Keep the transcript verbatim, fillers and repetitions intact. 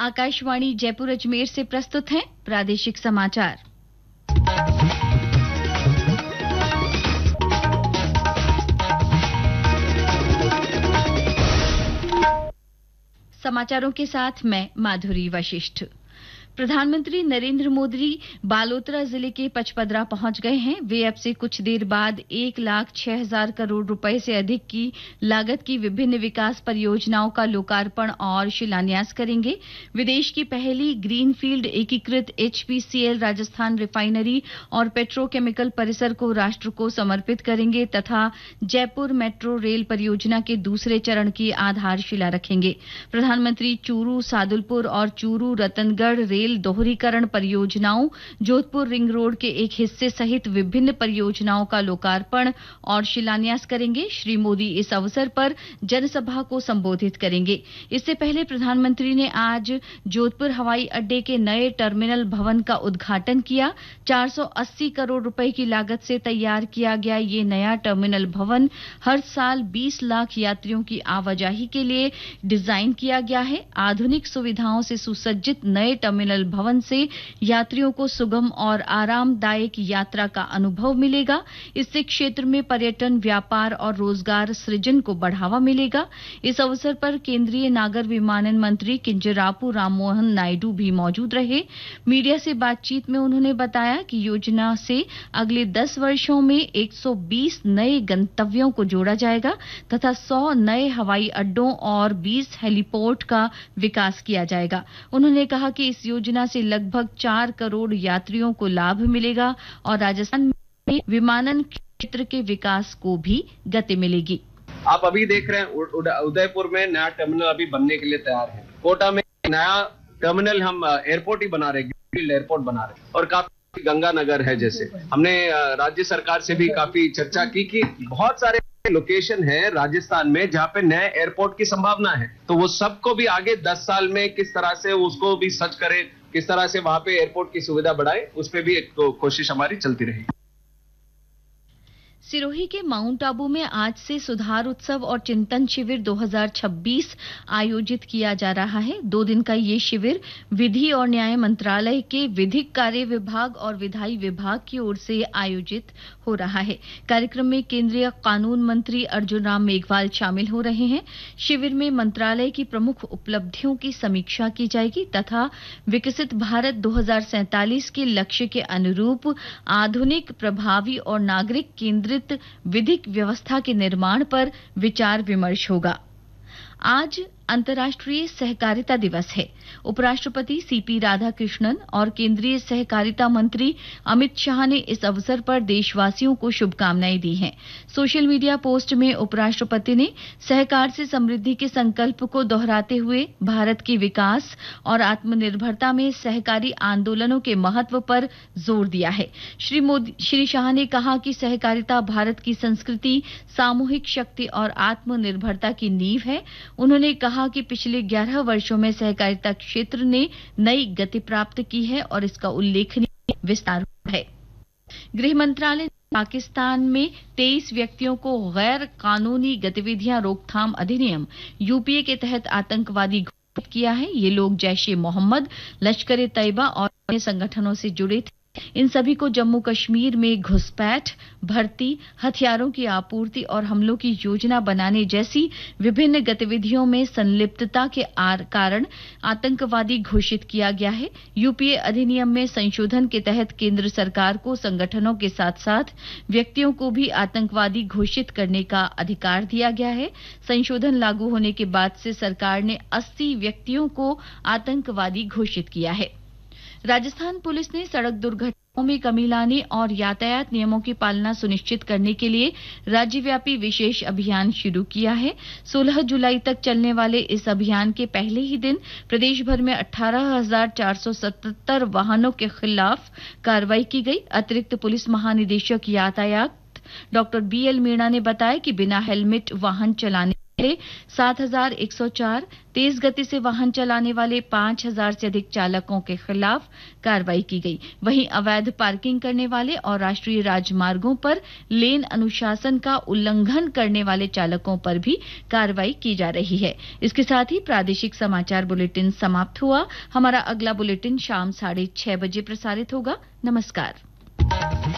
आकाशवाणी जयपुर अजमेर से प्रस्तुत हैं प्रादेशिक समाचार। समाचारों के साथ मैं माधुरी वशिष्ठ। प्रधानमंत्री नरेंद्र मोदी बालोतरा जिले के पचपदरा पहुंच गए हैं। वे अब से कुछ देर बाद एक लाख छह हजार करोड़ रुपए से अधिक की लागत की विभिन्न विकास परियोजनाओं का लोकार्पण और शिलान्यास करेंगे। विदेश की पहली ग्रीनफील्ड एकीकृत एचपीसीएल राजस्थान रिफाइनरी और पेट्रोकेमिकल परिसर को राष्ट्र को समर्पित करेंगे तथा जयपुर मेट्रो रेल परियोजना के दूसरे चरण की आधारशिला रखेंगे। प्रधानमंत्री चूरू सादुलपुर और चूरू रतनगढ़ रेल दोहरीकरण परियोजनाओं, जोधपुर रिंग रोड के एक हिस्से सहित विभिन्न परियोजनाओं का लोकार्पण और शिलान्यास करेंगे। श्री मोदी इस अवसर पर जनसभा को संबोधित करेंगे। इससे पहले प्रधानमंत्री ने आज जोधपुर हवाई अड्डे के नए टर्मिनल भवन का उद्घाटन किया। चार सौ अस्सी करोड़ रुपए की लागत से तैयार किया गया ये नया टर्मिनल भवन हर साल बीस लाख यात्रियों की आवाजाही के लिए डिजाइन किया गया है। आधुनिक सुविधाओं से सुसज्जित नए टर्मिनल भवन से यात्रियों को सुगम और आरामदायक यात्रा का अनुभव मिलेगा। इससे क्षेत्र में पर्यटन, व्यापार और रोजगार सृजन को बढ़ावा मिलेगा। इस अवसर पर केंद्रीय नागर विमानन मंत्री किंजरापू राममोहन नायडू भी मौजूद रहे। मीडिया से बातचीत में उन्होंने बताया कि योजना से अगले दस वर्षों में एक सौ बीस नए गंतव्यों को जोड़ा जाएगा तथा सौ नए हवाई अड्डों और बीस हेलीपोर्ट का विकास किया जाएगा। उन्होंने कहा कि इस योजना से लगभग चार करोड़ यात्रियों को लाभ मिलेगा और राजस्थान में विमानन क्षेत्र के विकास को भी गति मिलेगी। आप अभी देख रहे हैं उदयपुर में नया टर्मिनल अभी बनने के लिए तैयार है। कोटा में नया टर्मिनल हम एयरपोर्ट ही बना रहे हैं, ग्रीनफील्ड एयरपोर्ट बना रहे हैं। और काफी गंगानगर है, जैसे हमने राज्य सरकार से भी काफी चर्चा की कि बहुत सारे लोकेशन है राजस्थान में जहां पे नए एयरपोर्ट की संभावना है, तो वो सबको भी आगे दस साल में किस तरह से उसको भी सर्च करें, किस तरह से वहां पे एयरपोर्ट की सुविधा बढ़ाए, उस पे भी एक तो कोशिश हमारी चलती रहेगी। सिरोही के माउंट आबू में आज से सुधार उत्सव और चिंतन शिविर दो हज़ार छब्बीस आयोजित किया जा रहा है। दो दिन का ये शिविर विधि और न्याय मंत्रालय के विधिक कार्य विभाग और विधायी विभाग की ओर से आयोजित हो रहा है। कार्यक्रम में केंद्रीय कानून मंत्री अर्जुन राम मेघवाल शामिल हो रहे हैं। शिविर में मंत्रालय की प्रमुख उपलब्धियों की समीक्षा की जाएगी तथा विकसित भारत दो हज़ार सैंतालीस के लक्ष्य के अनुरूप आधुनिक, प्रभावी और नागरिक केंद्रित विधिक व्यवस्था के निर्माण पर विचार विमर्श होगा। आज अंतर्राष्ट्रीय सहकारिता दिवस है। उपराष्ट्रपति सीपी राधाकृष्णन और केंद्रीय सहकारिता मंत्री अमित शाह ने इस अवसर पर देशवासियों को शुभकामनाएं दी हैं। सोशल मीडिया पोस्ट में उपराष्ट्रपति ने सहकार से समृद्धि के संकल्प को दोहराते हुए भारत के विकास और आत्मनिर्भरता में सहकारी आंदोलनों के महत्व पर जोर दिया है। श्री मोदी श्री शाह ने कहा कि सहकारिता भारत की संस्कृति, सामूहिक शक्ति और आत्मनिर्भरता की नींव है। उन्होंने कहा कि पिछले ग्यारह वर्षों में सहकारिता क्षेत्र ने नई गति प्राप्त की है और इसका उल्लेखनीय विस्तार हुआ है। गृह मंत्रालय ने पाकिस्तान में तेईस व्यक्तियों को गैर कानूनी गतिविधियां रोकथाम अधिनियम यूपीए के तहत आतंकवादी घोषित किया है। ये लोग जैश ए मोहम्मद, लश्कर ए तैयबा और अन्य संगठनों से जुड़े थे। इन सभी को जम्मू कश्मीर में घुसपैठ, भर्ती, हथियारों की आपूर्ति और हमलों की योजना बनाने जैसी विभिन्न गतिविधियों में संलिप्तता के कारण आतंकवादी घोषित किया गया है। यूपीए अधिनियम में संशोधन के तहत केंद्र सरकार को संगठनों के साथ साथ व्यक्तियों को भी आतंकवादी घोषित करने का अधिकार दिया गया है। संशोधन लागू होने के बाद से सरकार ने अस्सी व्यक्तियों को आतंकवादी घोषित किया है। राजस्थान पुलिस ने सड़क दुर्घटनाओं में कमी लाने और यातायात नियमों की पालना सुनिश्चित करने के लिए राज्यव्यापी विशेष अभियान शुरू किया है। सोलह जुलाई तक चलने वाले इस अभियान के पहले ही दिन प्रदेश भर में अठारह हजार चार सौ सतहत्तर वाहनों के खिलाफ कार्रवाई की गई। अतिरिक्त पुलिस महानिदेशक यातायात डॉक्टर बी एल मीणा ने बताया कि बिना हेलमेट वाहन चलाने मिले सात हजार एक सौ चार, तेज गति से वाहन चलाने वाले पांच हजार से अधिक चालकों के खिलाफ कार्रवाई की गई। वहीं अवैध पार्किंग करने वाले और राष्ट्रीय राजमार्गों पर लेन अनुशासन का उल्लंघन करने वाले चालकों पर भी कार्रवाई की जा रही है। इसके साथ ही प्रादेशिक समाचार बुलेटिन समाप्त हुआ। हमारा अगला बुलेटिन शाम साढ़े छह बजे प्रसारित होगा। नमस्कार।